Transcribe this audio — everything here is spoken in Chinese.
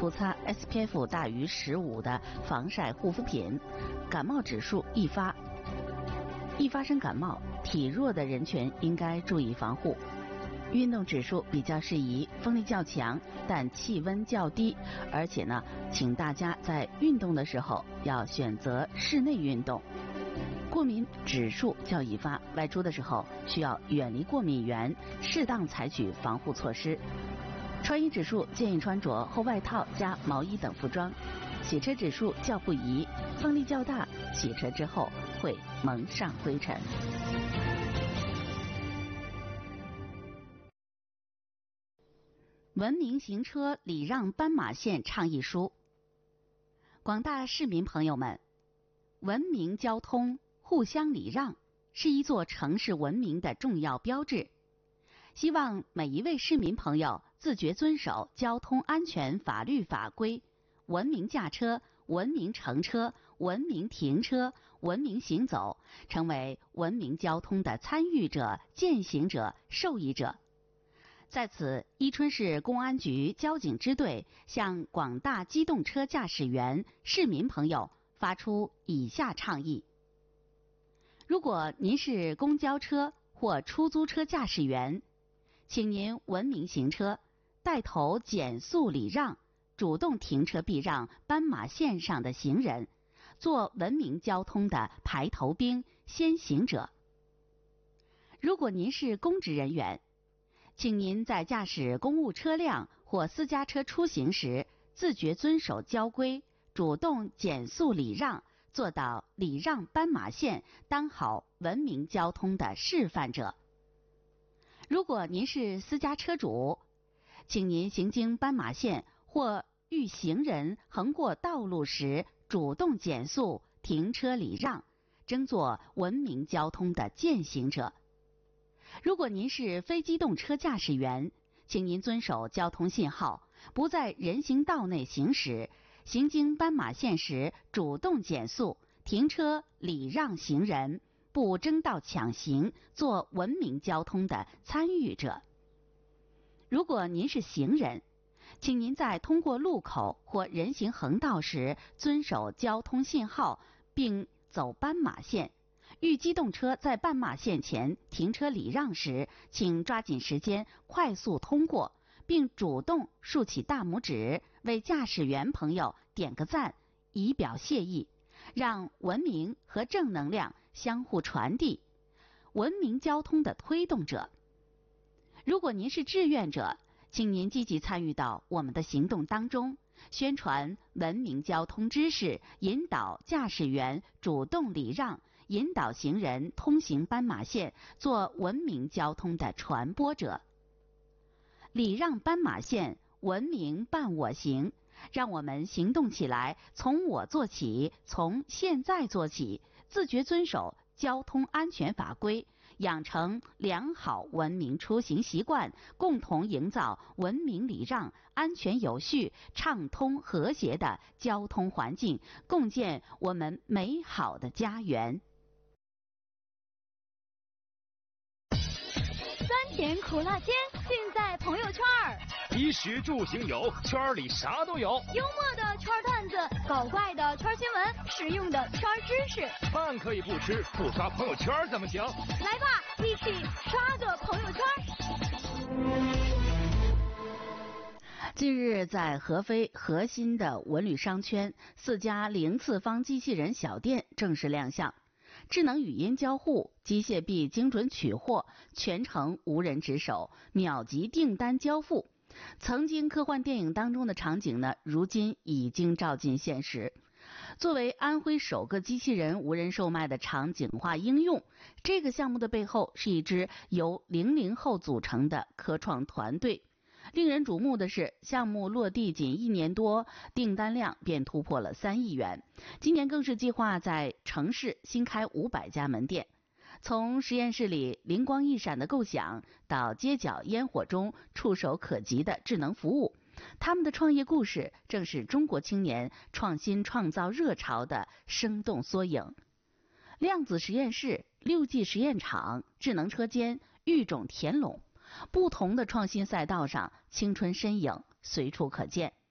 涂擦 SPF 大于15的防晒护肤品。感冒指数易发生感冒，体弱的人群应该注意防护。运动指数比较适宜风力较强但气温较低，而且呢，请大家在运动的时候要选择室内运动。过敏指数较易发，外出的时候需要远离过敏源，适当采取防护措施。穿衣指数建议穿着厚外套加毛衣等服装。洗车指数较不宜，风力较大，洗车之后会蒙上灰尘。文明行车礼让斑马线倡议书。广大市民朋友们，文明交通互相礼让是一座城市文明的重要标志，希望每一位市民朋友自觉遵守交通安全法律法规，文明驾车、文明乘车、文明停车、文明行走，成为文明交通的参与者、践行者、受益者。在此，伊春市公安局交警支队向广大机动车驾驶员、市民朋友发出以下倡议：如果您是公交车或出租车驾驶员，请您文明行车，带头减速礼让，主动停车避让斑马线上的行人，做文明交通的排头兵、先行者。如果您是公职人员，请您在驾驶公务车辆或私家车出行时，自觉遵守交规，主动减速礼让，做到礼让斑马线，当好文明交通的示范者。如果您是私家车主，请您行经斑马线或遇行人横过道路时，主动减速、停车礼让，争做文明交通的践行者。如果您是非机动车驾驶员，请您遵守交通信号，不在人行道内行驶，行经斑马线时主动减速、停车礼让行人，不争道抢行，做文明交通的参与者。如果您是行人，请您在通过路口或人行横道时遵守交通信号，并走斑马线。遇机动车在斑马线前停车礼让时，请抓紧时间快速通过，并主动竖起大拇指为驾驶员朋友点个赞，以表谢意，让文明和正能量相互传递，文明交通的推动者。如果您是志愿者，请您积极参与到我们的行动当中，宣传文明交通知识，引导驾驶员主动礼让，引导行人通行斑马线，做文明交通的传播者。礼让斑马线，文明伴我行，让我们行动起来，从我做起，从现在做起，自觉遵守交通安全法规，养成良好文明出行习惯，共同营造文明礼让、安全有序、畅通和谐的交通环境，共建我们美好的家园。 酸甜苦辣鲜，尽在朋友圈儿。 衣食住行游，圈里啥都有。 幽默的圈段子，搞怪的圈新闻，实用的圈知识。 饭可以不吃，不刷朋友圈怎么行？ 来吧，一起刷个朋友圈。 近日，在合肥核心的文旅商圈，4家零次方机器人小店正式亮相。智能语音交互、机械臂精准取货，全程无人值守，秒级订单交付。曾经科幻电影当中的场景呢，如今已经照进现实。作为安徽首个机器人无人售卖的场景化应用，这个项目的背后是一支由00后组成的科创团队。令人瞩目的是，项目落地仅1年多，订单量便突破了3亿元。今年更是计划在城市新开500家门店。从实验室里灵光一闪的构想，到街角烟火中触手可及的智能服务，他们的创业故事正是中国青年创新创造热潮的生动缩影。量子实验室、6G 实验场、智能车间、育种田垄，不同的创新赛道上，青春身影随处可见。